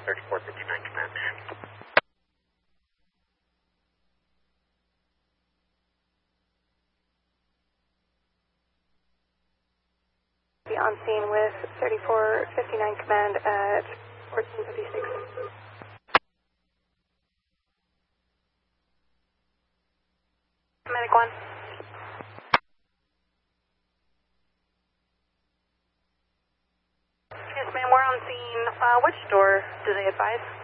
3459 command. Be on scene with 3459 command at 1456. Medic 1. Yes, ma'am, we're on scene. Which door do they advise?